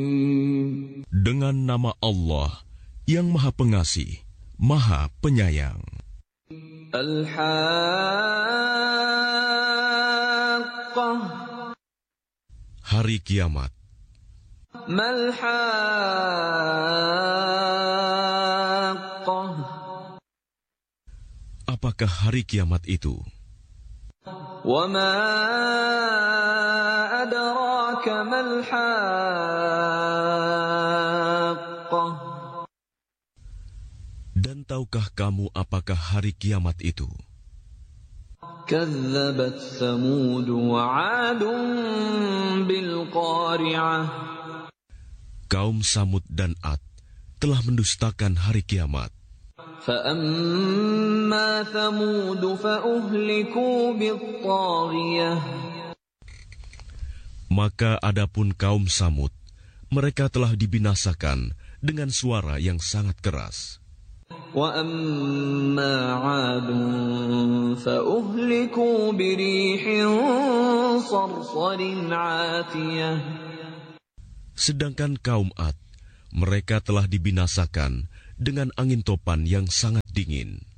Dengan nama Allah yang Maha Pengasih, Maha Penyayang. Al-Haqqah. Hari Kiamat. Mal-Haqqah. Apakah hari kiamat itu? Wa ma adraka mal-Haqqah. Dan tahukah kamu apakah hari kiamat itu? Kazzabat Thamud wa 'Adun bil qari'ah. Kaum Samud dan Ad telah mendustakan hari kiamat. فَأَمَّا ثَمُودُ فَأُهْلِكُوا بِالطَّاغِيَةِ. Maka adapun kaum Samud, mereka telah dibinasakan dengan suara yang sangat keras. وَأَمَّا عَادٌ فَأُهْلِكُوا بِرِيحٍ صَرْصَرٍ عَاتِيَةٍ. Sedangkan kaum Ad, mereka telah dibinasakan dengan angin topan yang sangat dingin.